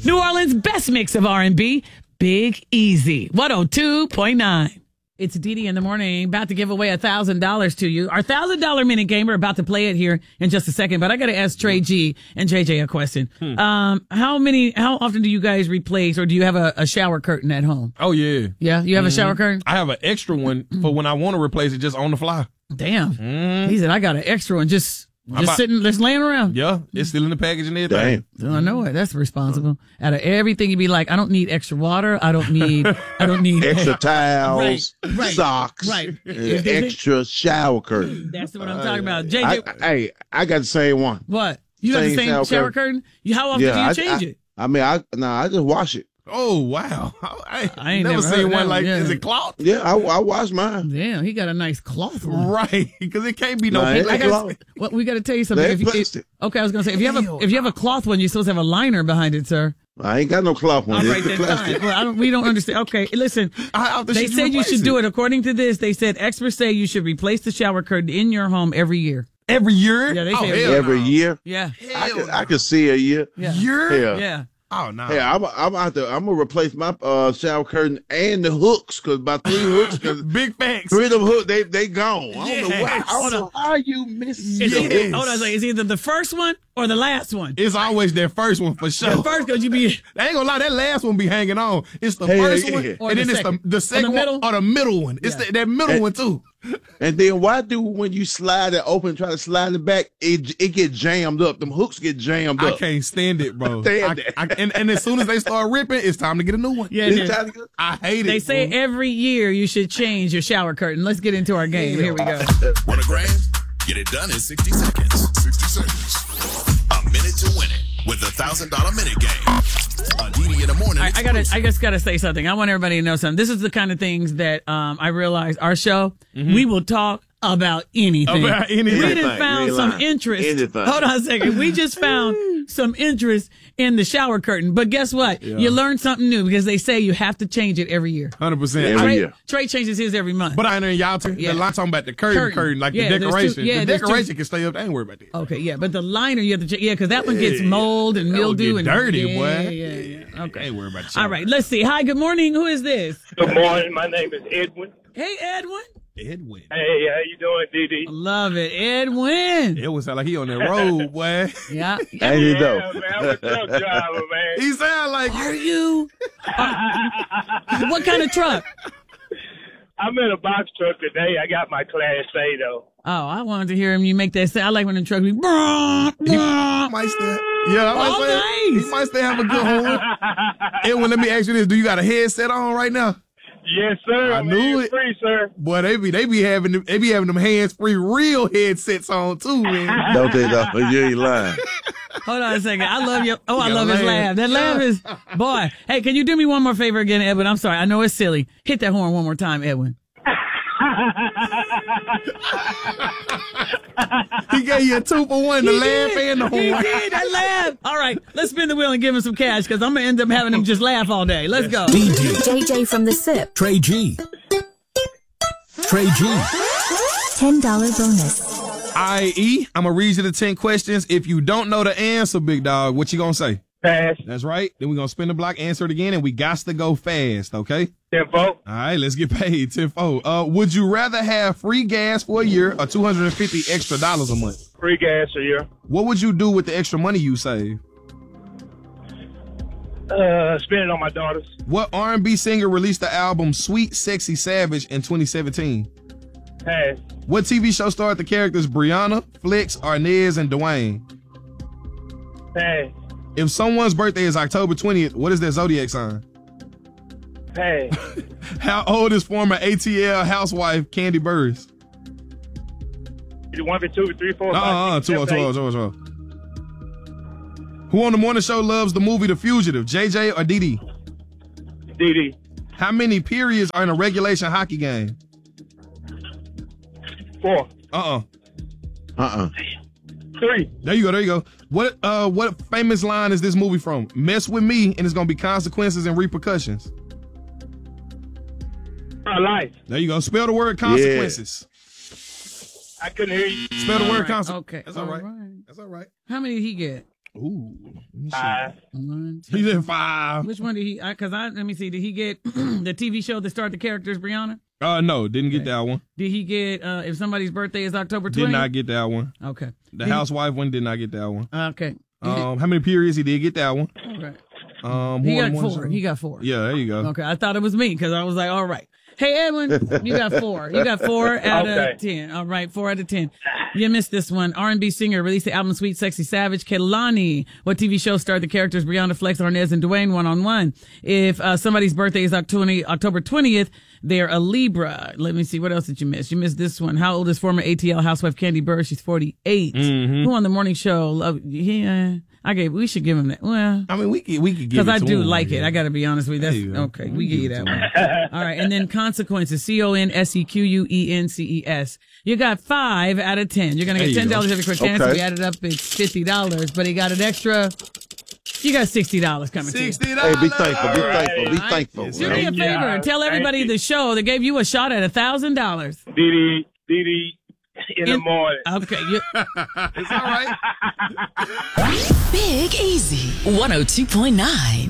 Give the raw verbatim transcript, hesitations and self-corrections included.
New Orleans' best mix of R and B, Big Easy, one oh two point nine. It's Dee in the morning, about to give away one thousand dollars to you. Our one thousand dollars minute game, we're about to play it here in just a second, but I got to ask Trey G and J J a question. Hmm. Um, how many, how often do you guys replace, or do you have a, a shower curtain at home? Oh, yeah. Yeah, you have mm-hmm. a shower curtain? I have an extra one for when I want to replace it just on the fly. Damn. Mm. He said, I got an extra one just... Just about, sitting, just laying around. Yeah, it's still in the package and everything. Damn. I know it. That's responsible. Out of everything, you'd be like, I don't need extra water. I don't need, I don't need extra towels, right, right, socks, right. Uh, extra shower curtain. That's what I'm talking about. J J, I, hey, I got the same one. What? You got the same shower, shower curtain? You, how often yeah, do you I, change I, it? I mean, I nah, I just wash it. Oh, wow. I, I ain't never, never seen one like, yeah. is it cloth? Yeah, I, I wash mine. Damn, he got a nice cloth one. Right, because it can't be no nah, pink. I gotta, well, we got to tell you something. If you, if, okay, I was going to say, if you have a if you have a cloth one, you're supposed to have a liner behind it, sir. I ain't got no cloth one. All right, it's then, the plastic. well, I don't, we don't understand. Okay, listen. I, I they said you should it. do it. According to this, they said experts say you should replace the shower curtain in your home every year. Every year? Yeah, they oh, say every no. year. Yeah, I could, I could see a year. Yeah, year. Yeah. yeah. Oh no! Yeah, I'm I'm out there. I'm gonna replace my uh, shower curtain and the hooks because about three hooks. Cause Big facts. Three of them hooks, they they gone. I don't yes. know why. I don't know how you missing. It's the either, hooks. hold on, it's either the first one or the last one. It's always that first one for sure. The first, because you be. I ain't gonna lie, that last one be hanging on. It's the Hey, first yeah, one, yeah. Or and the then it's second. the the second Or the middle? one or the middle one. It's Yeah. the, that middle And- one too. And then why do when you slide it open, try to slide it back, it it get jammed up. Them hooks get jammed I up. can't stand it, bro. Stand I, it. I, and, and as soon as they start ripping, it's time to get a new one. Yeah, It's it is. time to get- I hate it. They say bro. every year you should change your shower curtain. Let's get into our game. Here we go. Want a grand? Get it done in sixty seconds. sixty seconds. A minute to win it with the one thousand dollars minute game. On Dee in the morning. I, I gotta, I just gotta say something. I want everybody to know something. This is the kind of things that um, I realize our show. Mm-hmm. We will talk about anything. About anything. We just found Real some line. interest. Anything. Hold on a second. We just found some interest in the shower curtain. But guess what? Yeah. You learn something new because they say you have to change it every year. one hundred percent. Every Trey, year. Trey changes his every month. But I know y'all t- Yeah. the line talking about the curtain, curtain, Curtain. like Yeah, the there's two- decoration. yeah, the there's two- decoration can stay up. I ain't worried about that. Okay, yeah, but the liner you have to, ch- yeah, because that one gets mold and That would mildew get and dirty, yeah, boy. Yeah, yeah, yeah. Okay. I ain't worried about the All right, let's see. Hi, good morning. Who is this? Good morning. My name is Edwin. Hey, Edwin. Edwin. Hey, how you doing, Dee Dee? Love it, Edwin. It was like he on that road, boy. Yeah. Ain't it though? Yeah, man. I'm a truck driver, man. He sound like Are you? Uh, what kind of truck? I'm in a box truck today. I got my Class A, though. Oh, I wanted to hear him. You make that sound. I like when the truck be. Brah, brah. might still, yeah, I might Oh, say nice. he might still have a good horn. Edwin, let me ask you this: do you got a headset on right now? Yes, sir. I I'm knew it. free, sir. Boy, they be they be having them, they be having them hands free real headsets on too, man. Don't they though? You ain't lying. Hold on a second. I love your. Oh, I You love gotta his laugh. laugh. That laugh is. Boy, hey, can you do me one more favor again, Edwin? I'm sorry. I know it's silly. Hit that horn one more time, Edwin. He gave you a two for one, the He laugh did. and the He horn. did. That laugh. All right, let's spin the wheel and give him some cash because I'm gonna end up having him just laugh all day. Let's go. D J, J J from the SIP. Trey G. Trey G. ten dollars bonus. I E, I'm gonna read you the ten questions. If you don't know the answer, big dog, what you gonna say? Pass. That's right. Then we're gonna spin the block, answer it again, and we got to go fast, okay? Tempo. All right, let's get paid. Tenfold. Uh, would you rather have free gas for a year or two hundred fifty extra dollars a month? Free gas a year. What would you do with the extra money you save? Uh, spend it on my daughters. What R and B singer released the album Sweet Sexy Savage in twenty seventeen? Pass. What T V show starred the characters Brianna, Flex, Arnez, and Dwayne? Pass. If someone's birthday is October twentieth, what is their zodiac sign? Pass. How old is former A T L housewife Candy Burris? One, two, three, four, Uh five, uh, six, two, oh, seven, two, oh, eight. two, oh, two, oh. Who on the morning show loves the movie The Fugitive, J J or Dee Dee? Dee Dee. How many periods are in a regulation hockey game? Four. Uh-uh. Uh-uh. Three. There you go, there you go. What uh what famous line is this movie from? Mess with me and it's gonna be consequences and repercussions. My life. There you go. Spell the word consequences. I couldn't hear you. Spell the word right, consequences. okay, That's all all right. right. That's all right. How many did he get? Ooh. Five. One, two. He said five. Which one did he? Because I, let me see. Did he get the T V show that starred the characters Brianna? Uh, no, didn't get Okay. that one. Did he get uh, if somebody's birthday is October twentieth? Did not get that one. Okay. The Did- housewife one did not get that one. Okay. Um, how many periods he did get that one? Okay. Um, He more got than one four. show? He got four. Yeah, there you go. Okay. I thought it was me because I was like, all right. Hey, Edwin, you got four. You got four out Okay. of ten. All right, four out of ten. You missed this one. R and B singer released the album Sweet Sexy Savage. Kehlani. What T V show starred the characters Brianna, Flex, Arnez, and Dwayne one on one? If uh, somebody's birthday is October twentieth, they're a Libra. Let me see. What else did you miss? You missed this one. How old is former A T L housewife Candy Burr? She's forty-eight. Mm-hmm. Who on the morning show? Love, yeah, I gave. We should give him that. Well, I mean, we could we could give because it I to do him, like it. yeah. I got to be honest with you. That's There you go. okay. We We give you give that it one. All right, and then consequences. C O N S E Q U E N C E S. You got five out of ten. You're gonna There get you ten dollars go. every quick chance. Okay. We added up, it's fifty dollars. But he got an extra. You got sixty dollars coming to you. Sixty Hey, dollars. be thankful. Be All right. thankful. Be All right. thankful. Do me a favor. Yeah, Tell thank everybody you. the show that gave you a shot at a thousand dollars. Didi, Didi, in the In- morning. Okay. You, It's all right. Big Easy, one oh two point nine.